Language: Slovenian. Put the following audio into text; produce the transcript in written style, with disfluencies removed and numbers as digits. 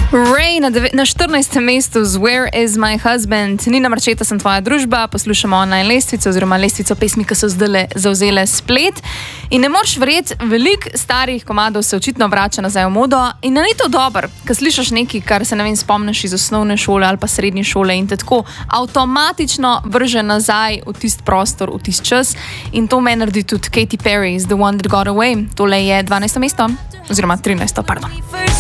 Ray na 14. mestu z Where is my husband? Nina Marčeta, sem tvoja družba, poslušamo online lestvico oziroma lestvico pesmi, ki so zdaj zavzele splet. In ne moreš verjeti, veliko starih komadov se očitno vrača nazaj v modo in ni to dobro, ker slišiš nekaj, kar se spomniš iz osnovne šole ali pa srednje šole in te tako avtomatično vrže nazaj v tisti prostor, v tisti čas. In to meni naredi tudi Katy Perry, The One That Got Away. Tole je 12. mesto oziroma 13. pardon.